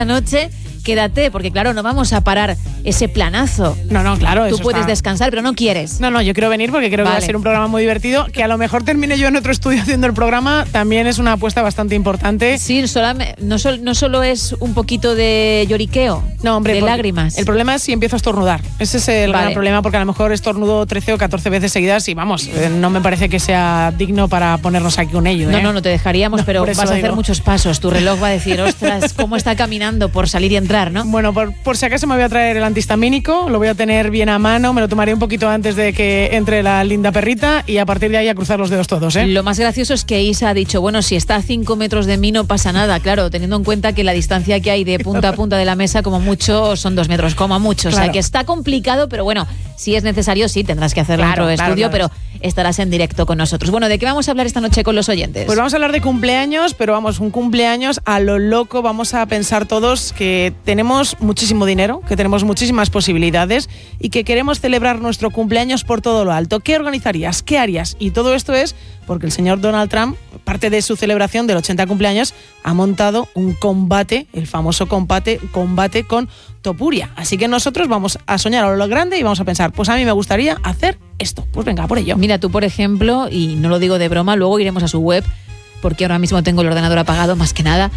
noche, quédate, porque claro, no vamos a parar ese planazo. No, claro. Tú puedes descansar, pero no quieres. No, yo quiero venir porque creo que va a ser un programa muy divertido. Que a lo mejor termine yo en otro estudio haciendo el programa, también es una apuesta bastante importante. Sí, no solo es un poquito de lloriqueo, no, hombre, de lágrimas. El problema es si empiezo a estornudar. Ese es el gran problema, porque a lo mejor estornudo 13 o 14 veces seguidas y vamos, no me parece que sea digno para ponernos aquí un ello. No te dejaríamos, pero vas a hacer muchos pasos. Tu reloj va a decir, ostras, cómo está caminando por salir y entrar, ¿no? Bueno, por si acaso me voy a traer el antihistamínico, lo voy a tener bien a mano, me lo tomaré un poquito antes de que entre la linda perrita y a partir de ahí a cruzar los dedos todos, ¿eh? Lo más gracioso es que Isa ha dicho, bueno, si está a 5 metros de mí no pasa nada, claro, teniendo en cuenta que la distancia que hay de punta a punta de la mesa como mucho son 2 metros, como mucho, claro. O sea que está complicado, pero bueno, si es necesario sí tendrás que hacerlo en otro estudio, pero estarás en directo con nosotros. Bueno, ¿de qué vamos a hablar esta noche con los oyentes? Pues vamos a hablar de cumpleaños, pero vamos, un cumpleaños a lo loco. Vamos a pensar todos que tenemos muchísimo dinero, que tenemos muchísimas posibilidades y que queremos celebrar nuestro cumpleaños por todo lo alto. ¿Qué organizarías? ¿Qué harías? Y todo esto es porque el señor Donald Trump, parte de su celebración del 80 cumpleaños, ha montado un combate, el famoso combate con Topuria. Así que nosotros vamos a soñar a lo grande y vamos a pensar, pues a mí me gustaría hacer esto. Pues venga, por ello. Mira, tú por ejemplo, y no lo digo de broma, luego iremos a su web, porque ahora mismo tengo el ordenador apagado más que nada.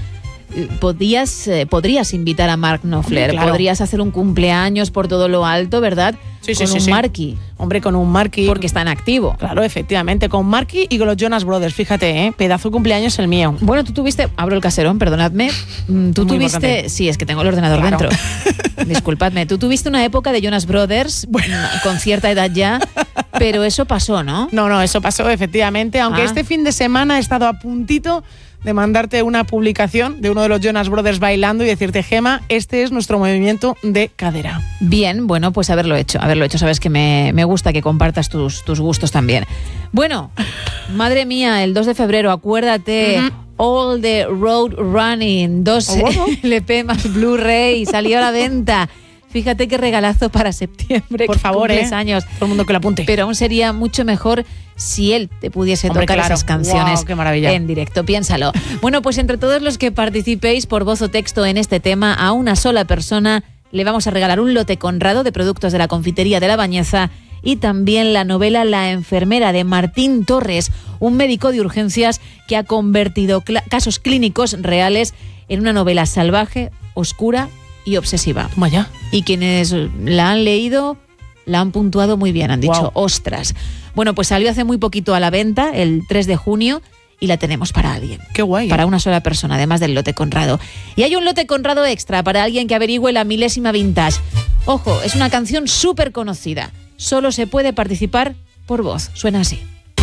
Podrías invitar a Mark Knopfler, claro. Podrías hacer un cumpleaños por todo lo alto, ¿verdad? Sí, con un Marky. Hombre, con un Marky. Porque está en activo. Claro, efectivamente, con Marky y con los Jonas Brothers, fíjate, pedazo de cumpleaños el mío. Bueno, tú tuviste, abro el caserón, perdonadme, tú tuviste, importante. Sí, es que tengo el ordenador dentro, disculpadme, tú tuviste una época de Jonas Brothers, con cierta edad ya, pero eso pasó, ¿no? No, eso pasó efectivamente, aunque este fin de semana he estado a puntito de mandarte una publicación de uno de los Jonas Brothers bailando y decirte, Gema, este es nuestro movimiento de cadera. Bien, bueno, pues haberlo hecho, sabes que me gusta que compartas tus gustos también. Bueno, madre mía, el 2 de febrero, acuérdate, All the Road Running, 2 LP más Blu-ray, salió a la venta. Fíjate qué regalazo para septiembre. Por favor, años. Todo el mundo que lo apunte. Pero aún sería mucho mejor si él te pudiese tocar esas canciones qué maravilla. En directo. Piénsalo. Bueno, pues entre todos los que participéis por voz o texto en este tema, a una sola persona le vamos a regalar un lote Conrado de productos de la confitería de La Bañeza y también la novela La enfermera de Martín Torres, un médico de urgencias que ha convertido casos clínicos reales en una novela salvaje, oscura y obsesiva. Toma ya. Y quienes la han leído la han puntuado muy bien, han dicho, ostras. Bueno, pues salió hace muy poquito a la venta, el 3 de junio, y la tenemos para alguien. Qué guay. Para una sola persona, además del lote Conrado. Y hay un lote Conrado extra para alguien que averigüe la milésima vintage. Ojo, es una canción súper conocida. Solo se puede participar por voz. Suena así.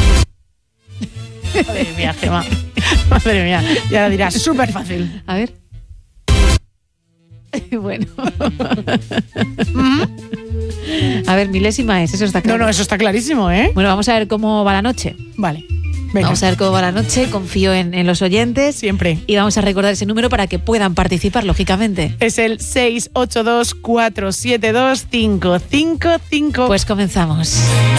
Madre mía, Gemma. Madre mía, ya la dirás, súper fácil. A ver. Bueno. A ver, milésima es, eso está claro. No, eso está clarísimo, ¿eh? Bueno, vamos a ver cómo va la noche. Vale. Venga. Vamos a ver cómo va la noche, confío en los oyentes. Siempre. Y vamos a recordar ese número para que puedan participar, lógicamente. Es el 682-472-555. Pues comenzamos.